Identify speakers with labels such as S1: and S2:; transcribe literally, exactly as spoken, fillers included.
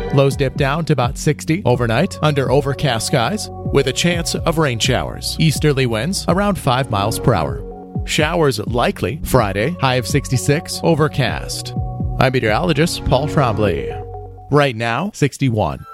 S1: Lows dip down to about sixty overnight under overcast skies with a chance of rain showers. Easterly winds around five miles per hour. Showers likely Friday, high of sixty-six, overcast. I'm meteorologist Paul Trombley. Right now, sixty-one.